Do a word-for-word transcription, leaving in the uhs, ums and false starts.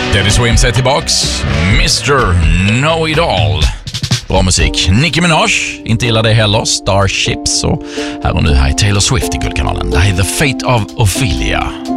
Teddy Swims är tillbaks. mister Know-It-All. Bra musik. Nicki Minaj, inte gillar det heller. Starships och här och nu här är Taylor Swift i Guldkanalen. Det här är The Fate of Ophelia.